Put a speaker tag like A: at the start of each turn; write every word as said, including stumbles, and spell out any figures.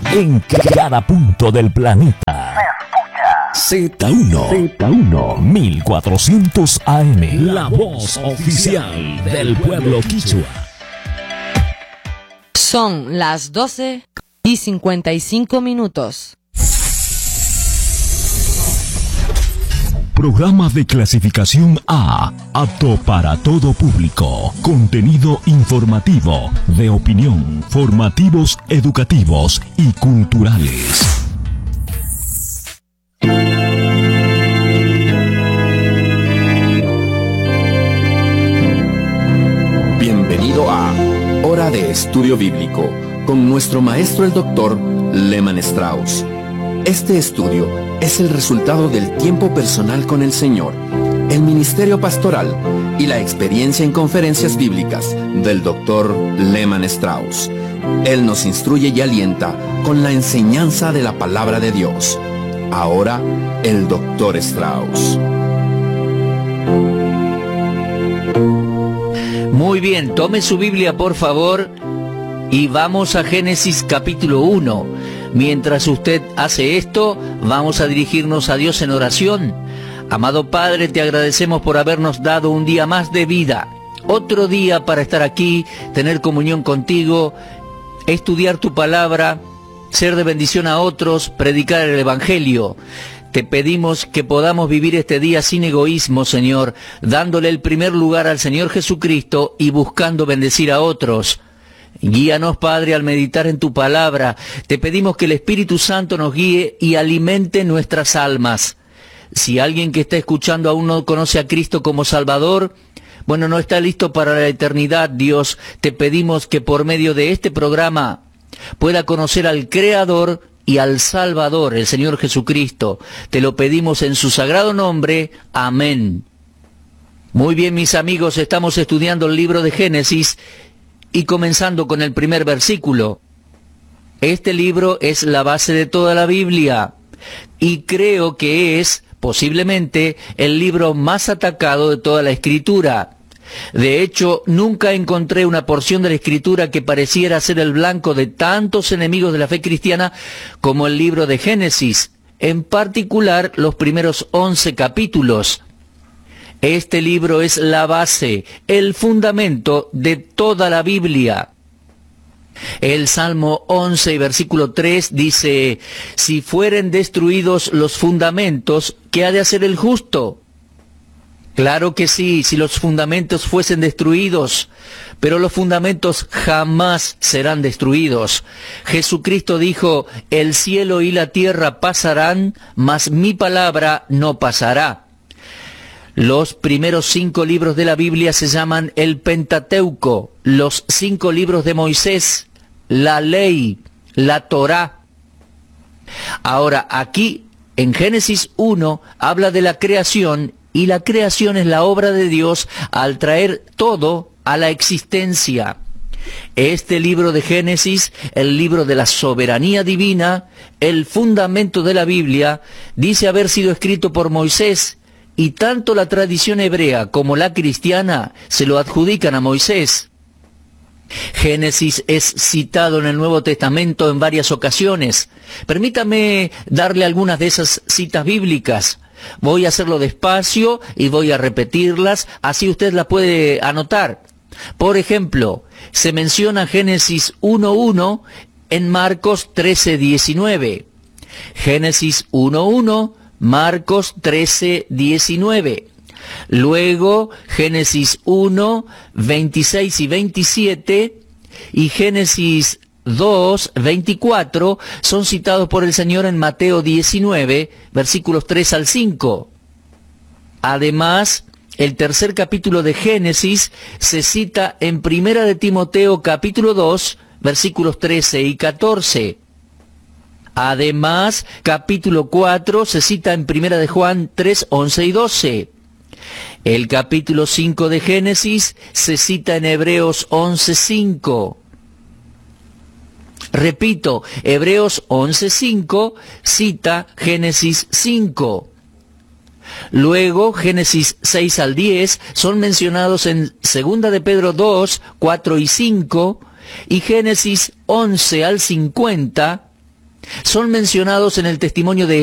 A: en cada punto del planeta. Z uno, Z uno, mil cuatrocientos A M, la voz oficial del pueblo quichua.
B: Son las doce y cincuenta y cinco minutos.
A: Programa de clasificación A, apto para todo público. Contenido informativo, de opinión, formativos, educativos y culturales.
C: Bienvenido a Hora de Estudio Bíblico con nuestro maestro el doctor Lehman Strauss. Este estudio es el resultado del tiempo personal con el Señor, el ministerio pastoral y la experiencia en conferencias bíblicas del doctor Lehman Strauss. Él nos instruye y alienta con la enseñanza de la palabra de Dios. Ahora, el doctor Strauss.
D: Muy bien, tome su Biblia por favor y vamos a Génesis capítulo uno. Mientras usted hace esto, vamos a dirigirnos a Dios en oración. Amado Padre, te agradecemos por habernos dado un día más de vida, otro día para estar aquí, tener comunión contigo, estudiar tu palabra, ser de bendición a otros, predicar el Evangelio. Te pedimos que podamos vivir este día sin egoísmo, Señor, dándole el primer lugar al Señor Jesucristo y buscando bendecir a otros. Guíanos, Padre, al meditar en tu palabra. Te pedimos que el Espíritu Santo nos guíe y alimente nuestras almas. Si alguien que está escuchando aún no conoce a Cristo como Salvador, bueno, no está listo para la eternidad, Dios, te pedimos que por medio de este programa pueda conocer al Creador y al Salvador, el Señor Jesucristo. Te lo pedimos en su sagrado nombre. Amén. Muy bien, mis amigos, estamos estudiando el libro de Génesis y comenzando con el primer versículo. Este libro es la base de toda la Biblia y creo que es posiblemente el libro más atacado de toda la Escritura. De hecho, nunca encontré una porción de la Escritura que pareciera ser el blanco de tantos enemigos de la fe cristiana como el libro de Génesis, en particular los primeros once capítulos. Este libro es la base, el fundamento de toda la Biblia. El Salmo once y versículo tres dice: si fueren destruidos los fundamentos, ¿qué ha de hacer el justo? Claro que sí, si los fundamentos fuesen destruidos, pero los fundamentos jamás serán destruidos. Jesucristo dijo: el cielo y la tierra pasarán, mas mi palabra no pasará. Los primeros cinco libros de la Biblia se llaman el Pentateuco, los cinco libros de Moisés, la ley, la Torá. Ahora, aquí en Génesis uno habla de la creación, y la creación es la obra de Dios al traer todo a la existencia. Este libro de Génesis, el libro de la soberanía divina, el fundamento de la Biblia, dice haber sido escrito por Moisés, y tanto la tradición hebrea como la cristiana se lo adjudican a Moisés. Génesis es citado en el Nuevo Testamento en varias ocasiones. Permítame darle algunas de esas citas bíblicas. Voy a hacerlo despacio y voy a repetirlas, así usted las puede anotar. Por ejemplo, se menciona Génesis uno uno en Marcos trece diecinueve. Génesis uno uno, Marcos trece diecinueve. Luego, Génesis uno, veintiséis y veintisiete y Génesis dos, veinticuatro son citados por el Señor en Mateo diecinueve, versículos tres al cinco. Además, el tercer capítulo de Génesis se cita en Primera de Timoteo capítulo dos, versículos trece y catorce. Además, capítulo cuatro se cita en Primera de Juan tres, once y doce. El capítulo cinco de Génesis se cita en Hebreos once, cinco. Repito, Hebreos once, cinco cita Génesis cinco. Luego, Génesis seis al diez son mencionados en Segunda de Pedro dos, cuatro y cinco, y Génesis once al cincuenta son mencionados en el testimonio de